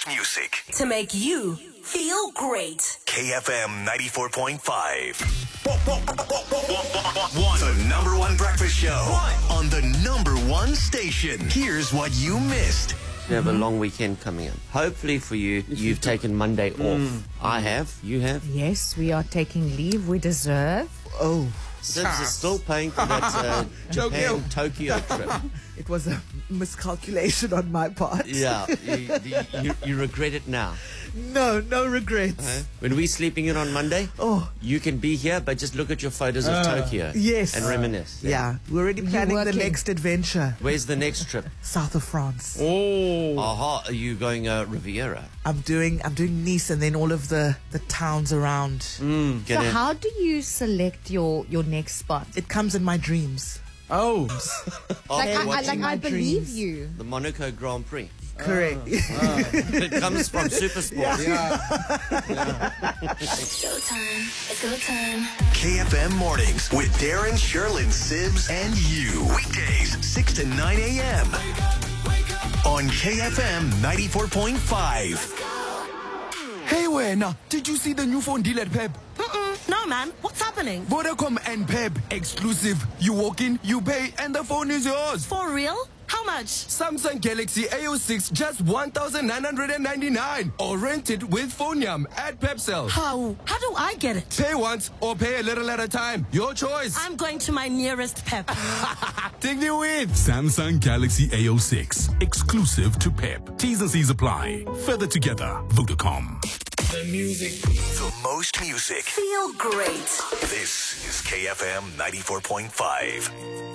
most music. To make you feel great. KFM 94.5. The number one breakfast show on the number one station. Here's what you missed. We have a long weekend coming up. Hopefully for you, you've taken Monday off. I have. You have. Yes, we are taking leave. We deserve. Oh. Sims is still paying for that Japan-Tokyo trip. It was a miscalculation on my part. Yeah, you regret it now. No regrets. When we're sleeping in on Monday, you can be here, but just look at your photos of Tokyo. Yes. And reminisce. Yeah, we're already planning the next adventure. Where's the next trip? South of France. Oh. Aha, are you going Riviera? I'm doing Nice and then all of the towns around. So how do you select your next spot? It comes in my dreams. I believe dreams. you. The Monaco Grand Prix. Correct. It comes from Supersport. It's showtime. It's go time. KFM Mornings with Darren, Sherlyn, Sibs, and you. Weekdays, 6 to 9 a.m. On KFM 94.5. Hey, Wena, did you see the new phone deal at Pep? No, man. What's happening? Vodacom and Pep exclusive. You walk in, you pay, and the phone is yours. For real? How much? Samsung Galaxy A06, just 1,999. Or rent it with Phoneyam at Pepcell. How do I get it? Pay once or pay a little at a time. Your choice. I'm going to my nearest Pep. Take me with. Samsung Galaxy A06, exclusive to Pep. T's and C's apply. Further together, Vodacom. The most music. Feel great. This is KFM 94.5.